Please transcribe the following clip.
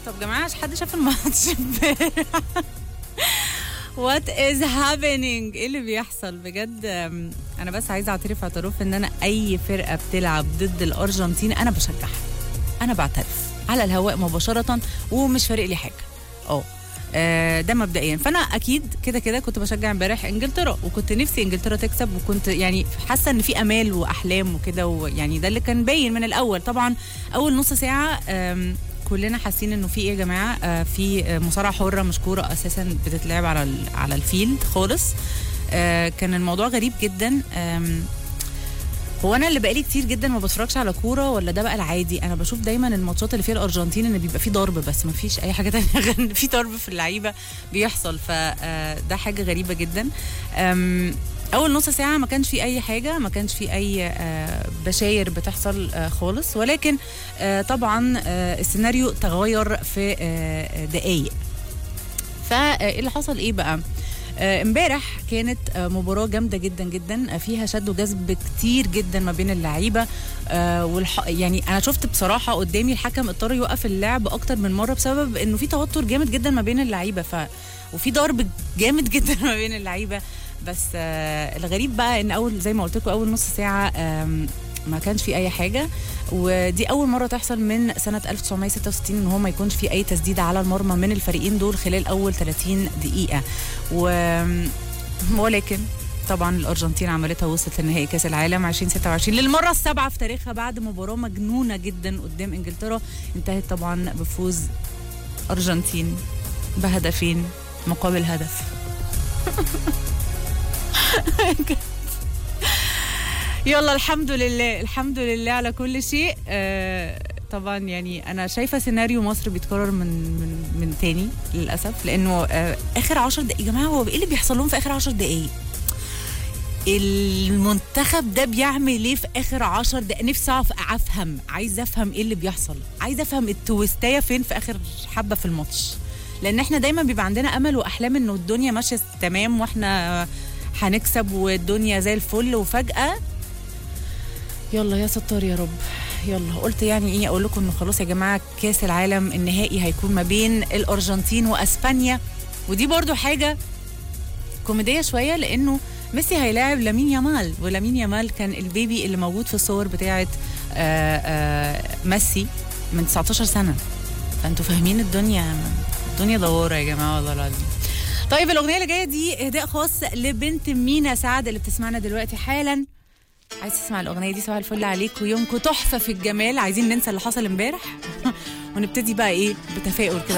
طب يا جماعه حد شاف الماتش امبارح؟ وات از هابينج؟ ايه اللي بيحصل بجد؟ انا بس عايزه اعترف اعتراف ان انا اي فرقه بتلعب ضد الارجنتين انا بشجعها، انا بعترف على الهواء مباشره، ومش فارق لي حاجه. ده مبدئيا. فانا اكيد كده كده كنت بشجع امبارح انجلترا، وكنت نفسي انجلترا تكسب، وكنت يعني حاسه ان في امال واحلام وكده، ويعني ده اللي كان باين من الاول. طبعا اول نص ساعه كلنا حاسين انه في ايه يا جماعه، في مصارعه حره مش كوره اساسا بتتلعب على الفيلد خالص. كان الموضوع غريب جدا. هو انا اللي بقالي كتير جدا ما بتفرجش على كوره، ولا ده بقى العادي؟ انا بشوف دايما الماتشات اللي فيها الارجنتين ان بيبقى فيه ضرب بس، ما فيش اي حاجه تانية غير في ضرب في اللعيبه بيحصل. فده حاجه غريبه جدا. اول نص ساعه ما كانش في اي حاجه، ما كانش في اي بشاير بتحصل خالص، ولكن طبعا السيناريو تغير في دقايق. فاللي حصل ايه بقى؟ امبارح كانت مباراة جامدة جدا جدا، فيها شد وجذب كتير جدا ما بين اللعيبة. يعني انا شفت بصراحة قدامي الحكم اضطر يوقف اللعب اكتر من مرة بسبب انه في توتر جامد جدا ما بين اللعيبة، وفي ضرب جامد جدا ما بين اللعيبة. بس الغريب بقى ان اول زي ما قلت لكم اول نص ساعة ما كانش في اي حاجه، ودي اول مره تحصل من سنه 1966 ان هو ما يكونش في اي تسديده على المرمى من الفريقين دول خلال اول 30 دقيقه. ولكن طبعا الارجنتين عملتها، وصلت لنهائي كاس العالم 2026 للمره السابعه في تاريخها بعد مباراه مجنونه جدا قدام انجلترا، انتهت طبعا بفوز ارجنتين بهدفين مقابل هدف. يلا الحمد لله، الحمد لله على كل شيء. طبعا يعني انا شايفه سيناريو مصر بيتكرر من تاني للاسف، لانه اخر 10 دقايق يا جماعه، هو ايه اللي بيحصل لهم في اخر 10 دقايق؟ المنتخب ده بيعمل ايه في اخر 10 دقايق؟ نفسي افهم، عايزه افهم ايه اللي بيحصل، عايزه افهم التويستايه فين في اخر حبه في الماتش، لان احنا دايما بيبقى عندنا امل واحلام انه الدنيا ماشيه تمام واحنا هنكسب والدنيا زي الفل، وفجاه يلا يا ستار يا رب. يلا قلت يعني ايه اقول لكم انه خلاص يا جماعه كاس العالم النهائي هيكون ما بين الارجنتين واسبانيا، ودي برضو حاجه كوميديه شويه، لانه ميسي هيلاعب لامين يامال، ولامين يامال كان البيبي اللي موجود في الصور بتاعه ميسي من 19 سنه. فانتوا فاهمين الدنيا دواره يا جماعه والله العظيم. طيب الاغنيه اللي جايه دي اهداء خاص لبنت مينا سعد اللي بتسمعنا دلوقتي حالا. عايز تسمع الاغنيه دي؟ صباح الفل عليك ويومكم تحفه في الجمال. عايزين ننسى اللي حصل امبارح ونبتدي بقى ايه بتفاؤل كده.